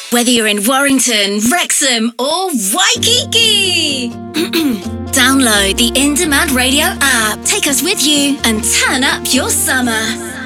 Whether you're in Warrington, Wrexham or Waikiki. Download the In Demand Radio app. Take us with you and turn up your summer.